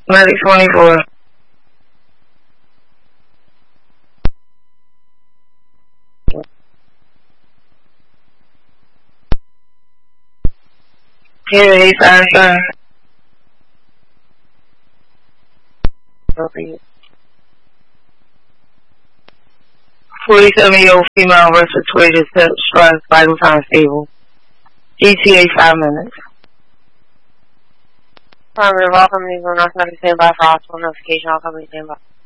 Medic 24. Here, 857. Okay. 47-year-old female respiratory distress, vital signs stable. ETA 5 minutes. Primary, all companies will not stand by for hospital notification. All companies stand by.